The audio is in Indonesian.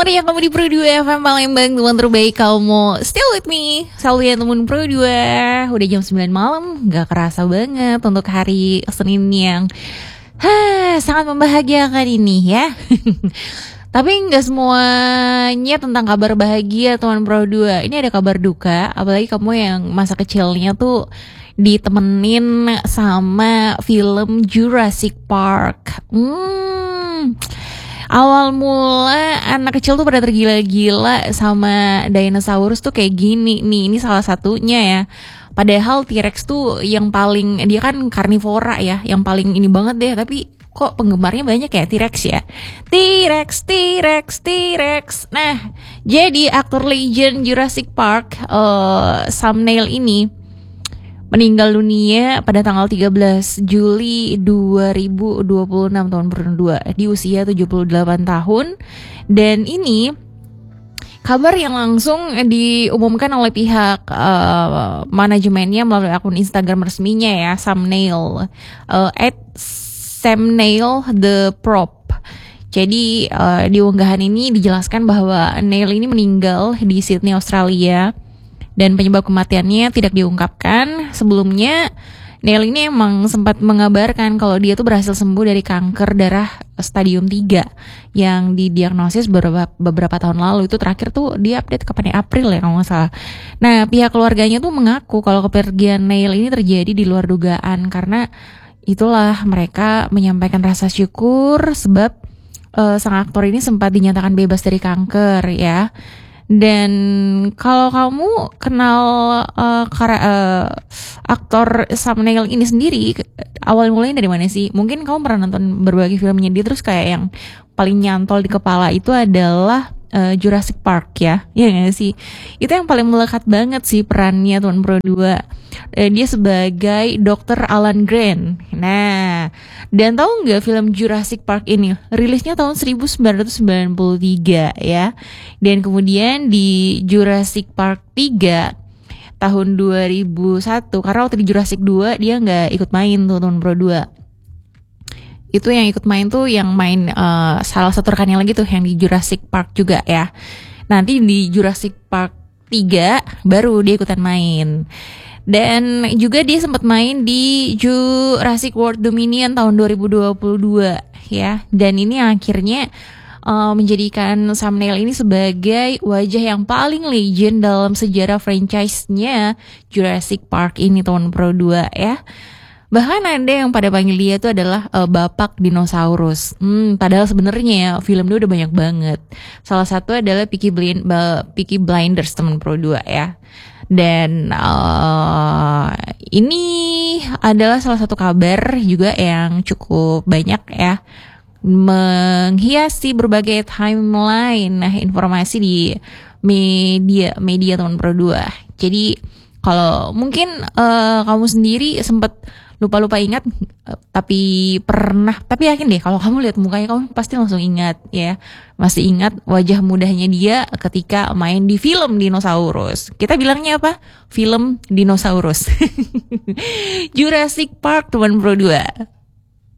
meriah kamu di Pro 2 FM Palembang, teman terbaik kamu. Still with me, selalu ya teman Pro 2. Udah jam 9 malam, gak kerasa banget untuk hari Senin yang sangat membahagiakan ini ya. Tapi gak semuanya tentang kabar bahagia teman Pro 2. Ini ada kabar duka, apalagi kamu yang masa kecilnya tuh ditemenin sama film Jurassic Park. Awal mula anak kecil tuh pada tergila-gila sama dinosaurus tuh kayak gini nih. Ini salah satunya ya. Padahal T-Rex tuh yang paling, dia kan karnivora ya, yang paling ini banget deh. Tapi kok penggemarnya banyak ya T-Rex ya. T-Rex. Nah, jadi aktor legend Jurassic Park, Sam Neill ini meninggal dunia pada tanggal 13 Juli 2026 tahun 2002 di usia 78 tahun. Dan ini kabar yang langsung diumumkan oleh pihak manajemennya melalui akun Instagram resminya ya, Sam Neill, @SamNeill the Prop. Jadi di unggahan ini dijelaskan bahwa Neill ini meninggal di Sydney, Australia. Dan penyebab kematiannya tidak diungkapkan. Sebelumnya Neill ini emang sempat mengabarkan kalau dia tuh berhasil sembuh dari kanker darah stadium 3 yang didiagnosis beberapa tahun lalu. Itu terakhir tuh dia update kapan ya, April ya kalau nggak salah. Nah, pihak keluarganya tuh mengaku kalau kepergian Neill ini terjadi di luar dugaan, karena itulah mereka menyampaikan rasa syukur sebab sang aktor ini sempat dinyatakan bebas dari kanker ya. Dan kalau kamu kenal aktor Sam Neill ini sendiri, awal mulanya dari mana sih? Mungkin kamu pernah nonton berbagai filmnya dia, terus kayak yang paling nyantol di kepala itu adalah Jurassic Park ya. Iya gak sih? Itu yang paling melekat banget sih perannya Tuan Pro 2. Dia sebagai Dr. Alan Grant. Nah, dan tahu nggak film Jurassic Park ini rilisnya tahun 1993 ya. Dan kemudian di Jurassic Park 3 tahun 2001, karena waktu di Jurassic 2 dia nggak ikut main tuh Tuan Pro 2. Itu yang ikut main tuh yang main salah satu rekannya lagi tuh yang di Jurassic Park juga ya. Nanti di Jurassic Park 3 baru dia ikutan main. Dan juga dia sempat main di Jurassic World Dominion tahun 2022 ya. Dan ini akhirnya menjadikan Sam Neill ini sebagai wajah yang paling legend dalam sejarah franchise-nya Jurassic Park ini tahun Pro 2 ya. Bahkan ada yang pada panggil dia itu adalah Bapak Dinosaurus. Padahal sebenarnya ya filmnya udah banyak banget. Salah satu adalah Peaky Blinders teman Pro 2 ya. Dan ini adalah salah satu kabar juga yang cukup banyak ya, menghiasi berbagai timeline informasi di media teman Pro 2. Jadi kalau mungkin kamu sendiri sempat lupa ingat, tapi yakin deh kalau kamu lihat mukanya kamu pasti langsung ingat ya. Masih ingat wajah mudanya dia ketika main di film Dinosaurus. Kita bilangnya apa? Film Dinosaurus. Jurassic Park teman Pro 2.